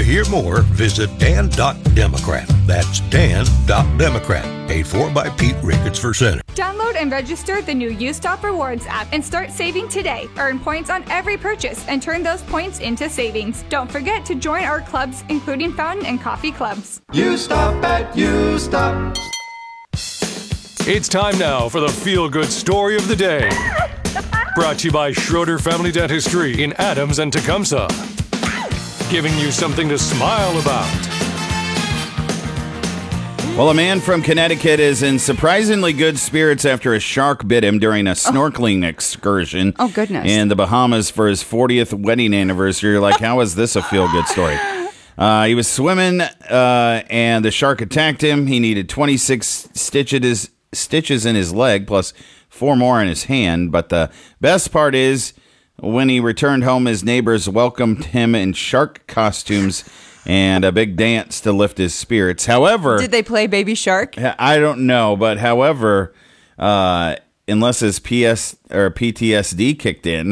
hear more, visit Dan.Democrat. That's Dan.Democrat. Paid for by Pete Ricketts for Senate. Download and register the new U-Stop Rewards app and start saving today. Earn points on every purchase and turn those points into savings. Don't forget to join our clubs, including fountain and coffee clubs. U-Stop at U-Stop. It's time now for the feel-good story of the day. Brought to you by Schroeder Family Dentistry in Adams and Tecumseh. Giving you something to smile about. Well, a man from Connecticut is in surprisingly good spirits after a shark bit him during a snorkeling excursion. Oh, goodness. In the Bahamas for his 40th wedding anniversary. You're like, how is this a feel-good story? He was swimming, and the shark attacked him. He needed 26 stitches in his leg, plus 4 more in his hand. But the best part is, when he returned home, his neighbors welcomed him in shark costumes and a big dance to lift his spirits. However... Did they play Baby Shark? I don't know, but however, unless his PTSD kicked in,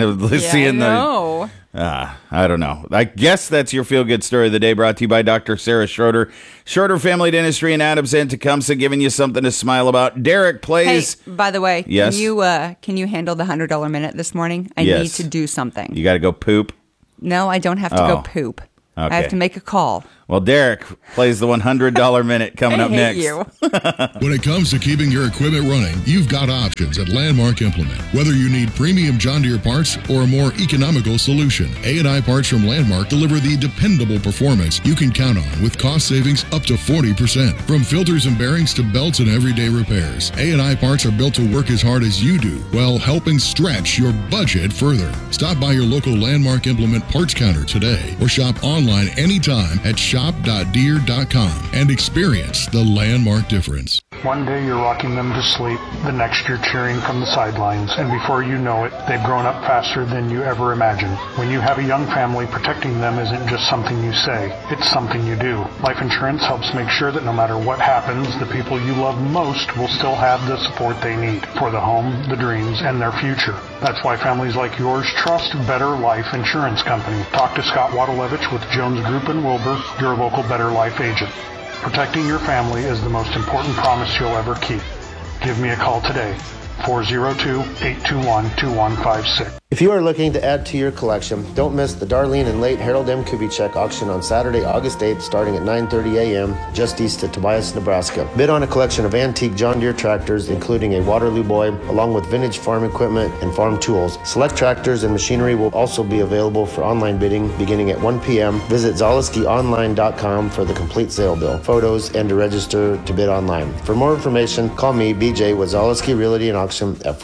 I don't know. I guess that's your feel-good story of the day, brought to you by Dr. Sarah Schroeder. Schroeder Family Dentistry in Adams and Tecumseh, giving you something to smile about. Derek plays... Hey, by the way, yes? Can you handle the $100 minute this morning? I need to do something. You got to go poop? No, I don't have to go poop. Okay. I have to make a call. Well, Derek plays the $100 minute coming up next. You. When it comes to keeping your equipment running, you've got options at Landmark Implement. Whether you need premium John Deere parts or a more economical solution, A&I parts from Landmark deliver the dependable performance you can count on with cost savings up to 40%. From filters and bearings to belts and everyday repairs, A&I parts are built to work as hard as you do while helping stretch your budget further. Stop by your local Landmark Implement parts counter today or shop online anytime at shop.deere.com and experience the Landmark difference. One day you're rocking them to sleep, the next you're cheering from the sidelines, and before you know it, they've grown up faster than you ever imagined. When you have a young family, protecting them isn't just something you say, it's something you do. Life insurance helps make sure that no matter what happens, the people you love most will still have the support they need for the home, the dreams, and their future. That's why families like yours trust Better Life Insurance Company. Talk to Scott Wadalevich with Jones Group in Wilbur, your local Better Life agent. Protecting your family is the most important promise you'll ever keep. Give me a call today, 402-821-2156. If you are looking to add to your collection, don't miss the Darlene and late Harold M. Kubitschek auction on Saturday, August 8th, starting at 9:30 a.m., just east of Tobias, Nebraska. Bid on a collection of antique John Deere tractors, including a Waterloo Boy, along with vintage farm equipment and farm tools. Select tractors and machinery will also be available for online bidding beginning at 1 p.m. Visit ZaleskiOnline.com for the complete sale bill, photos, and to register to bid online. For more information, call me, BJ, with Zaleski Realty and Auction at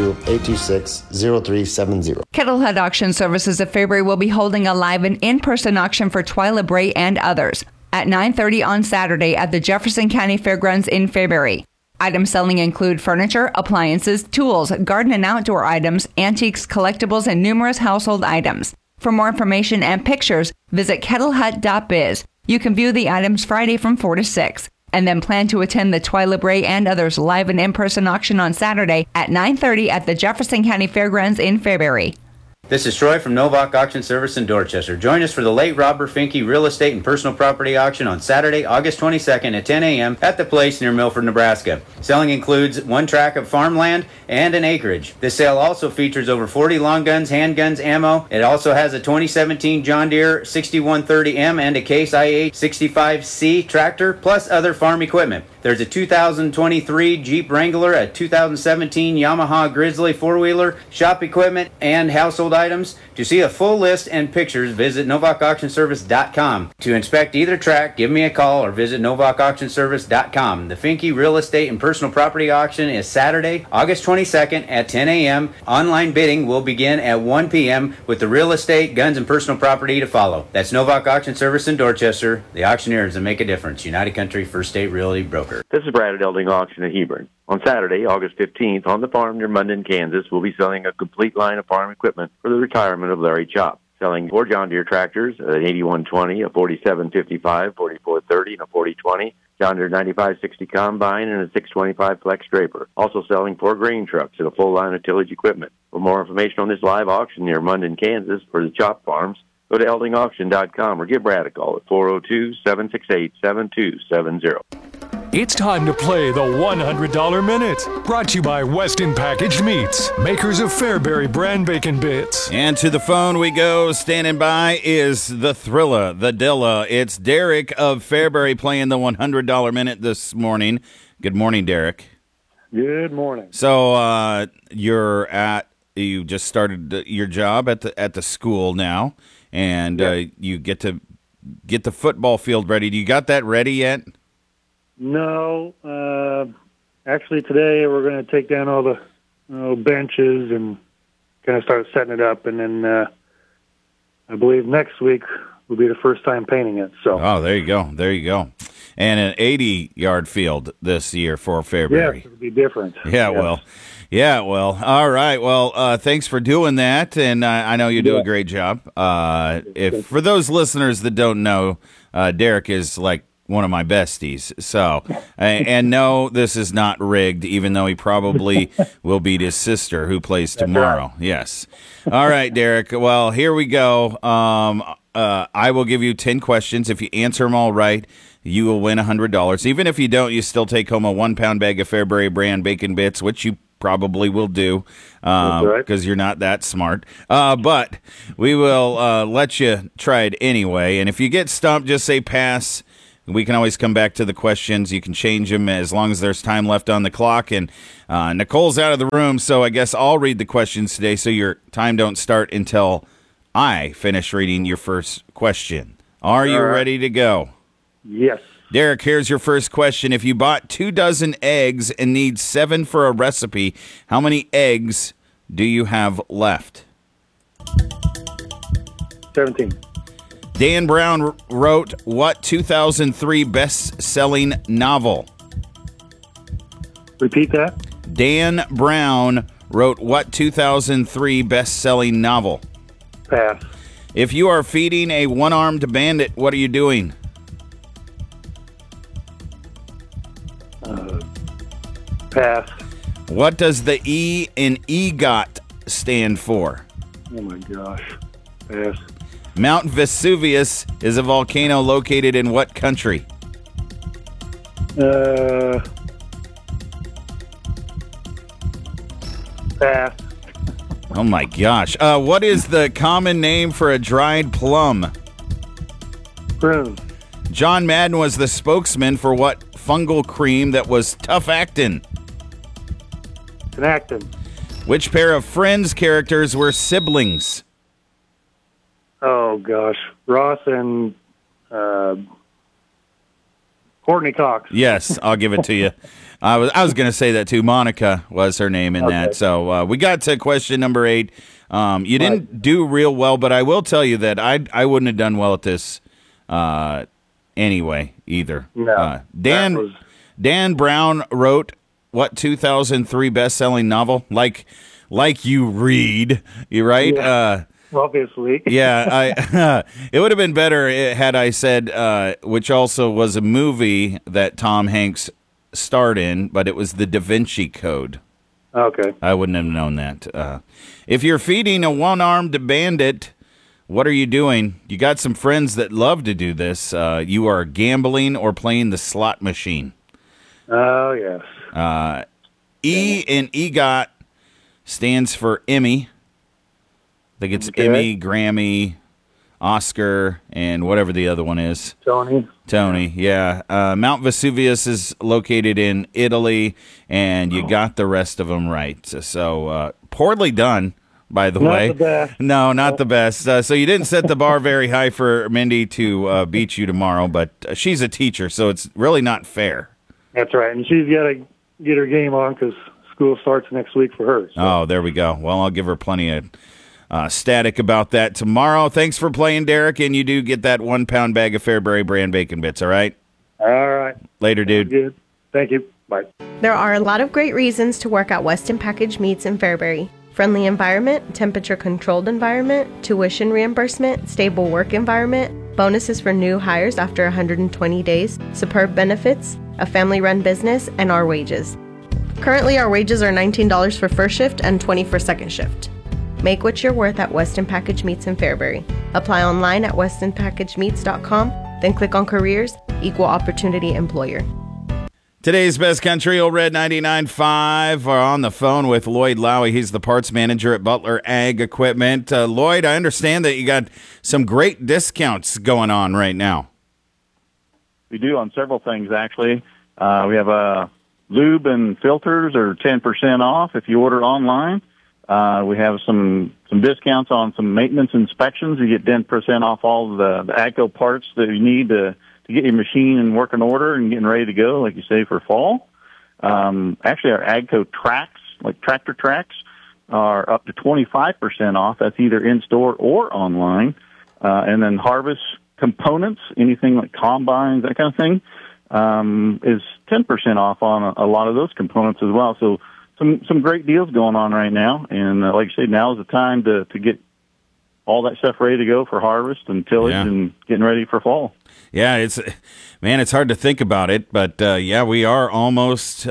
402-826-0370. Kettle Hut Auction Services of Fairbury will be holding a live and in-person auction for Twyla Bray and others at 9:30 on Saturday at the Jefferson County Fairgrounds in Fairbury. Items selling include furniture, appliances, tools, garden and outdoor items, antiques, collectibles, and numerous household items. For more information and pictures, visit kettlehut.biz. You can view the items Friday from 4 to 6. And then plan to attend the Twyla Bray and others live and in-person auction on Saturday at 9:30 at the Jefferson County Fairgrounds in Fairbury. This is Troy from Novak Auction Service in Dorchester. Join us for the late Robert Finke Real Estate and Personal Property Auction on Saturday, August 22nd at 10 a.m. at the place near Milford, Nebraska. Selling includes 1 tract of farmland and an acreage. This sale also features over 40 long guns, handguns, ammo. It also has a 2017 John Deere 6130M and a Case IH 65C tractor, plus other farm equipment. There's a 2023 Jeep Wrangler, a 2017 Yamaha Grizzly 4-wheeler, shop equipment, and household items. To see a full list and pictures, visit NovakAuctionService.com. To inspect either track, give me a call or visit NovakAuctionService.com. The Finke Real Estate and Personal Property Auction is Saturday, August 22nd at 10 a.m. Online bidding will begin at 1 p.m. with the real estate, guns, and personal property to follow. That's Novak Auction Service in Dorchester, the auctioneers that make a difference. United Country First State Realty Broker. This is Brad at Elding Auction at Hebron. On Saturday, August 15th, on the farm near Munden, Kansas, we'll be selling a complete line of farm equipment for the retirement of Larry Chop. Selling 4 John Deere tractors, an 8120, a 4755, 4430, and a 4020, John Deere 9560 Combine, and a 625 Flex Draper. Also selling 4 grain trucks and a full line of tillage equipment. For more information on this live auction near Munden, Kansas, for the Chop Farms, Go to eldingauction.com or give Brad a call at 402-768-7270. It's time to play the $100 Minute. Brought to you by Weston Packaged Meats, makers of Fairbury brand bacon bits. And to the phone we go. Standing by is the Thrilla, the Dilla. It's Derek of Fairbury playing the $100 Minute this morning. Good morning, Derek. Good morning. So you just started your job at the school now, and you get to get the football field ready. Do you got that ready yet? No. Actually, today we're going to take down all the benches and kind of start setting it up, and then I believe next week will be the first time painting it. So. Oh, there you go. And an 80-yard field this year for Fairbury. Yes, it'll be different. Yeah, yes. Well. All right. Well, thanks for doing that, and I know you do a great job. If for those listeners that don't know, Derek is like one of my besties. So, and no, this is not rigged, even though he probably will beat his sister who plays tomorrow. Right. Yes. All right, Derek. Well, here we go. I will give you 10 questions. If you answer them all right, you will win $100. Even if you don't, you still take home a 1-pound bag of Fairbury brand bacon bits, which you probably will do because you're not that smart. But we will let you try it anyway. And if you get stumped, just say pass. We can always come back to the questions. You can change them as long as there's time left on the clock. And Nicole's out of the room, so I guess I'll read the questions today so your time don't start until I finish reading your first question. Are you ready to go? Yes. Derek, here's your first question. If you bought 2 dozen eggs and need 7 for a recipe, how many eggs do you have left? 17. Dan Brown wrote what 2003 best-selling novel? Repeat that. Dan Brown wrote what 2003 best-selling novel? Pass. If you are feeding a one-armed bandit, what are you doing? Pass. What does the E in EGOT stand for? Oh, my gosh. Pass. Mount Vesuvius is a volcano located in what country? Pass. Oh, my gosh. What is the common name for a dried plum? Prune. John Madden was the spokesman for what fungal cream that was tough actin'? Tenactin. Which pair of Friends characters were siblings? Oh, gosh. Ross and Courtney Cox. Yes, I'll give it to you. I was going to say that too. Monica was her name in that. So we got to question number 8. You didn't do real well, but I will tell you that I wouldn't have done well at this anyway either. No. Dan Brown wrote what 2003 best-selling novel? Like you read, you right? Yeah. Obviously. Yeah, it would have been better had I said, which also was a movie that Tom Hanks starred in, but it was The Da Vinci Code. Okay. I wouldn't have known that. If you're feeding a one-armed bandit, what are you doing? You got some friends that love to do this. You are gambling or playing the slot machine. Oh, yes. E in EGOT stands for Emmy. I think it's Emmy, Grammy, Oscar, and whatever the other one is. Tony, yeah. Mount Vesuvius is located in Italy, and you got the rest of them right. So poorly done, by the way. Not the best. No, not the best. So you didn't set the bar very high for Mindy to beat you tomorrow, but she's a teacher, so it's really not fair. That's right, and she's got to get her game on because school starts next week for her. So. Oh, there we go. Well, I'll give her plenty of static about that tomorrow. Thanks for playing, Derek, and you do get that 1-pound bag of Fairbury brand bacon bits, all right? All right. Later, dude. Good. Thank you. Bye. There are a lot of great reasons to work at Weston Packaged Meats in Fairbury. Friendly environment, temperature-controlled environment, tuition reimbursement, stable work environment, bonuses for new hires after 120 days, superb benefits, a family-run business, and our wages. Currently, our wages are $19 for first shift and $20 for second shift. Make what you're worth at Weston Package Meats in Fairbury. Apply online at westonpackagemeats.com, then click on Careers, Equal Opportunity Employer. Today's Best Country, Old Red 99.5, are on the phone with Lloyd Lowy. He's the parts manager at Butler Ag Equipment. Lloyd, I understand that you got some great discounts going on right now. We do on several things, actually. We have lube and filters are 10% off if you order online. We have some discounts on some maintenance inspections. You get 10% off all of the AGCO parts that you need to get your machine in working order and getting ready to go, like you say, for fall. Actually, our AGCO tracks, like tractor tracks, are up to 25% off. That's either in-store or online. And then harvest components, anything like combines, that kind of thing, is 10% off on a lot of those components as well. So some great deals going on right now. And like you say, now is the time to get all that stuff ready to go for harvest and tillage and getting ready for fall. Yeah, it's hard to think about it, but we are almost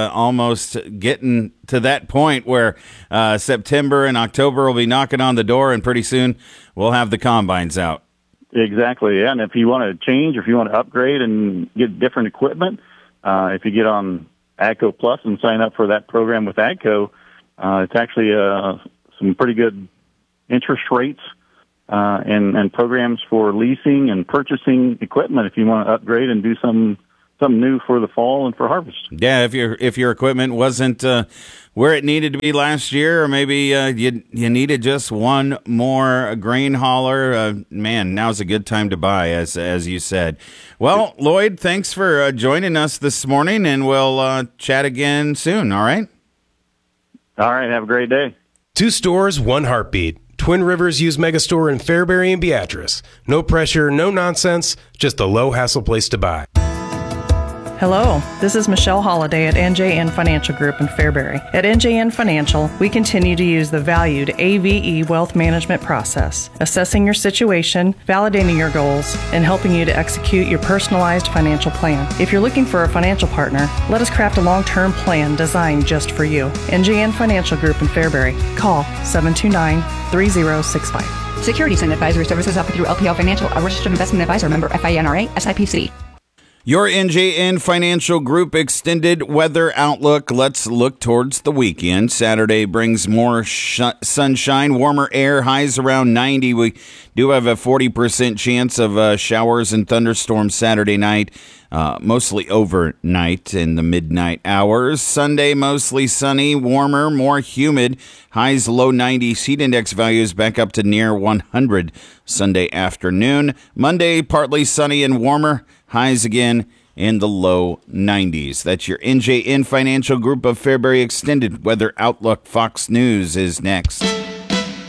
getting to that point where September and October will be knocking on the door, and pretty soon we'll have the combines out. Exactly, yeah. And if you want to change, if you want to upgrade and get different equipment, if you get on AGCO Plus and sign up for that program with AGCO, it's actually some pretty good interest rates and programs for leasing and purchasing equipment if you want to upgrade and do something new for the fall and for harvest. Yeah, if your equipment wasn't where it needed to be last year, or maybe you needed just one more grain hauler, now's a good time to buy, as you said. Well, Lloyd, thanks for joining us this morning, and we'll chat again soon, all right? All right, have a great day. 2 stores, 1 heartbeat. Twin Rivers Used Megastore in Fairbury and Beatrice. No pressure, no nonsense, just a low-hassle place to buy. Hello, this is Michelle Holliday at NJN Financial Group in Fairbury. At NJN Financial, we continue to use the valued AVE wealth management process, assessing your situation, validating your goals, and helping you to execute your personalized financial plan. If you're looking for a financial partner, let us craft a long-term plan designed just for you. NJN Financial Group in Fairbury. Call 729-3065. Securities and advisory services offered through LPL Financial, a registered investment advisor, member FINRA, SIPC. Your NJN Financial Group extended weather outlook. Let's look towards the weekend. Saturday brings more sunshine, warmer air, highs around 90. We do have a 40% chance of showers and thunderstorms Saturday night, mostly overnight in the midnight hours. Sunday, mostly sunny, warmer, more humid, highs low 90s. Heat index values back up to near 100 Sunday afternoon. Monday, partly sunny and warmer, highs again in the low 90s. That's your NJN Financial Group of Fairbury Extended Weather Outlook. Fox News is next.